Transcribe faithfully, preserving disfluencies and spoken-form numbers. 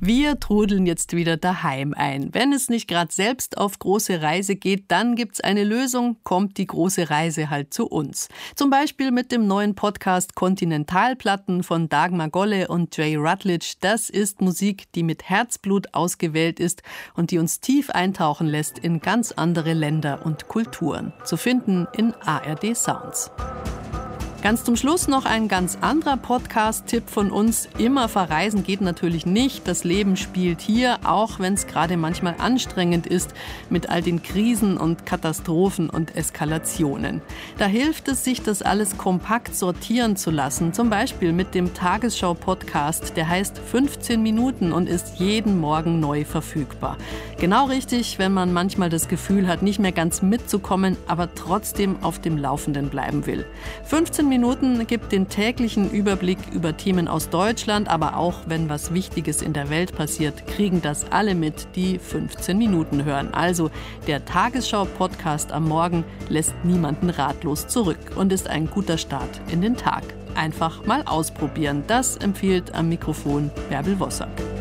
Wir trudeln jetzt wieder daheim ein. Wenn es nicht gerade selbst auf große Reise geht, dann gibt's eine Lösung, kommt die große Reise halt zu uns. Zum Beispiel mit dem neuen Podcast Kontinentalplatten von Dagmar Golle und Jay Rutledge. Das ist Musik, die mit Herzblut ausgewählt ist und die uns tief eintauchen lässt in ganz andere Länder und Kulturen. Zu finden in A R D Sounds. Ganz zum Schluss noch ein ganz anderer Podcast-Tipp von uns. Immer verreisen geht natürlich nicht. Das Leben spielt hier, auch wenn es gerade manchmal anstrengend ist mit all den Krisen und Katastrophen und Eskalationen. Da hilft es, sich das alles kompakt sortieren zu lassen. Zum Beispiel mit dem Tagesschau-Podcast. Der heißt fünfzehn Minuten und ist jeden Morgen neu verfügbar. Genau richtig, wenn man manchmal das Gefühl hat, nicht mehr ganz mitzukommen, aber trotzdem auf dem Laufenden bleiben will. fünfzehn Minuten gibt den täglichen Überblick über Themen aus Deutschland, aber auch wenn was Wichtiges in der Welt passiert, kriegen das alle mit, die fünfzehn Minuten hören. Also der Tagesschau-Podcast am Morgen lässt niemanden ratlos zurück und ist ein guter Start in den Tag. Einfach mal ausprobieren. Das empfiehlt am Mikrofon Bärbel Wossack.